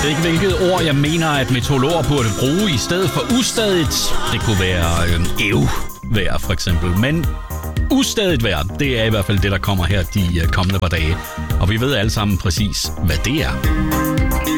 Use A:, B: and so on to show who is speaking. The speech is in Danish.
A: ikke, hvilket ord jeg mener, at meteorologer burde bruge i stedet for ustadigt. Det kunne være vejr for eksempel, men ustadigt vejr, det er i hvert fald det, der kommer her de kommende par dage. Og vi ved alle sammen præcis, hvad det er.